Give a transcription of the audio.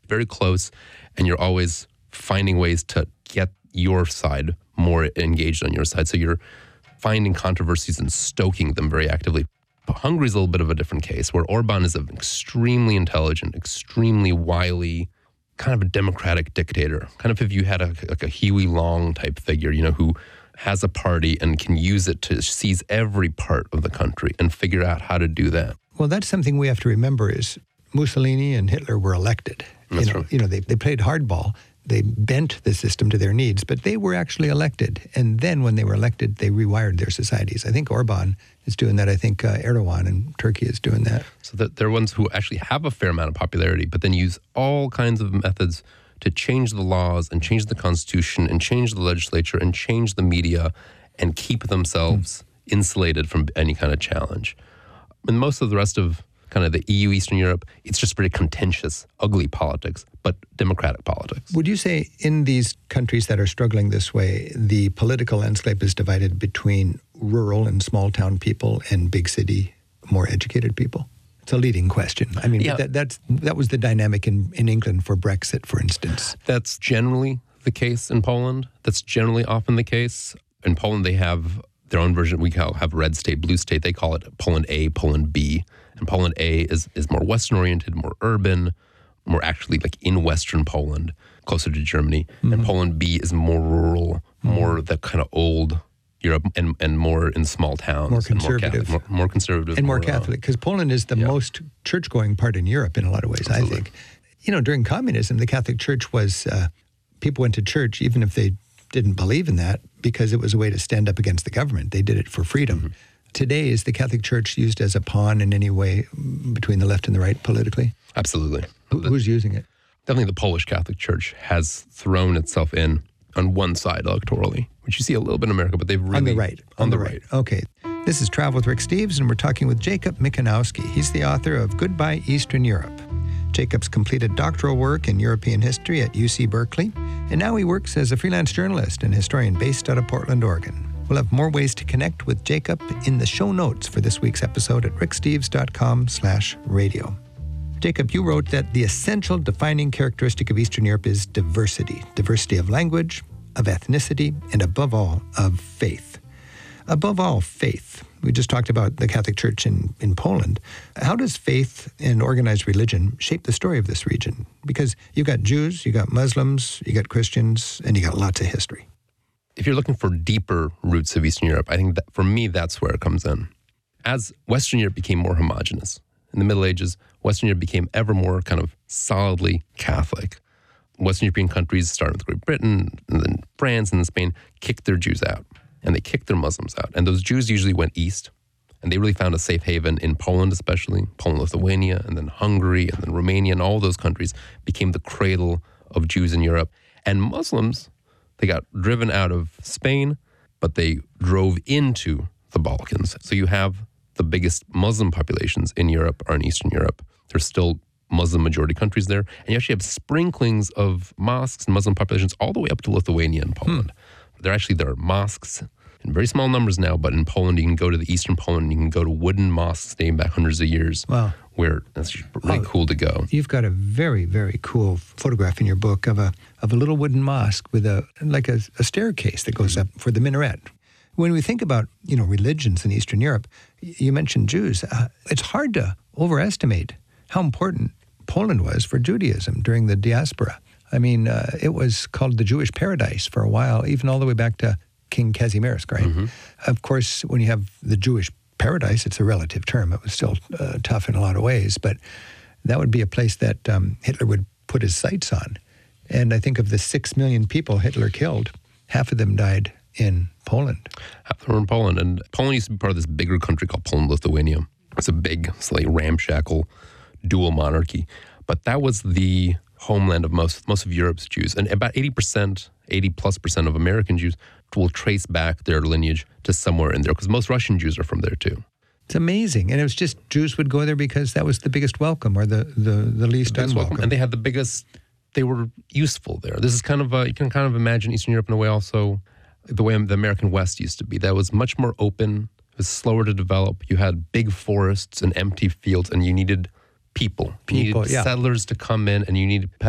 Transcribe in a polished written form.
very close, and you're always finding ways to get your side more engaged on your side. So you're finding controversies and stoking them very actively. But Hungary's a little bit of a different case, where Orban is an extremely intelligent, extremely wily, kind of a democratic dictator. Kind of if you had a Huey Long type figure, who has a party and can use it to seize every part of the country and figure out how to do that. Well, that's something we have to remember is Mussolini and Hitler were elected. That's true. They played hardball. They bent the system to their needs, but they were actually elected. And then when they were elected, they rewired their societies. I think Orban is doing that. I think Erdogan in Turkey is doing that. So they're ones who actually have a fair amount of popularity, but then use all kinds of methods to change the laws and change the constitution and change the legislature and change the media and keep themselves insulated from any kind of challenge. And most of the rest of kind of the EU, Eastern Europe, it's just very contentious, ugly politics, but democratic politics. Would you say in these countries that are struggling this way, the political landscape is divided between rural and small town people and big city, more educated people? It's a leading question. I mean, that was the dynamic in England for Brexit, for instance. That's generally the case in Poland. That's generally often the case. In Poland, they have their own version. We have red state, blue state. They call it Poland A, Poland B. And Poland A is more Western-oriented, more urban, more actually like in Western Poland, closer to Germany. Mm-hmm. And Poland B is more rural, more that kind of old Europe and more in small towns. More conservative. More conservative. And more Catholic, because Poland is the most church-going part in Europe in a lot of ways, absolutely. I think. During communism, the Catholic Church was, people went to church even if they didn't believe in that because it was a way to stand up against the government. They did it for freedom. Mm-hmm. Today, is the Catholic Church used as a pawn in any way between the left and the right politically? Absolutely. Who's using it? Definitely the Polish Catholic Church has thrown itself in on one side electorally, which you see a little bit in America, but they've really... On the right. On the right. Okay. This is Travel with Rick Steves, and we're talking with Jacob Michanowski. He's the author of Goodbye Eastern Europe. Jacob's completed doctoral work in European history at UC Berkeley, and now he works as a freelance journalist and historian based out of Portland, Oregon. We'll have more ways to connect with Jacob in the show notes for this week's episode at ricksteves.com/radio. Jacob, you wrote that the essential defining characteristic of Eastern Europe is diversity. Diversity of language, of ethnicity, and above all, of faith. Above all, faith. We just talked about the Catholic Church in Poland. How does faith and organized religion shape the story of this region? Because you've got Jews, you got Muslims, you got Christians, and you got lots of history. If you're looking for deeper roots of Eastern Europe, I think that for me, that's where it comes in. As Western Europe became more homogenous, in the Middle Ages, Western Europe became ever more kind of solidly Catholic. Western European countries, starting with Great Britain, and then France, and then Spain, kicked their Jews out, and they kicked their Muslims out. And those Jews usually went east, and they really found a safe haven in Poland especially, Poland, Lithuania, and then Hungary, and then Romania, and all those countries became the cradle of Jews in Europe. And Muslims, they got driven out of Spain, but they drove into the Balkans. So you have the biggest Muslim populations in Europe are in Eastern Europe. There's still Muslim majority countries there. And you actually have sprinklings of mosques and Muslim populations all the way up to Lithuania and Poland. There are mosques in very small numbers now, but in Poland, you can go to the Eastern Poland, you can go to wooden mosques dating back hundreds of years. Wow. Where that's really cool to go. You've got a very, very cool photograph in your book of a little wooden mosque with a staircase that goes up for the minaret. When we think about, religions in Eastern Europe, you mentioned Jews. It's hard to overestimate how important Poland was for Judaism during the diaspora. I mean, it was called the Jewish paradise for a while, even all the way back to King Kazimierz, right? Mm-hmm. Of course, when you have the Jewish paradise, it's a relative term. It was still tough in a lot of ways, but that would be a place that Hitler would put his sights on. And I think of the 6 million people Hitler killed, half of them died in Poland. Half of them were in Poland. And Poland used to be part of this bigger country called Poland-Lithuania. It's a big, slightly ramshackle dual monarchy. But that was the homeland of most of Europe's Jews. And about 80% of American Jews will trace back their lineage to somewhere in there, because most Russian Jews are from there too. It's amazing. And it was just Jews would go there because that was the biggest welcome, or the least unwelcome. And they had they were useful there. This is kind of you can kind of imagine Eastern Europe in a way also the way the American West used to be. That was much more open. It was slower to develop. You had big forests and empty fields, and you needed people. You needed settlers to come in, and you needed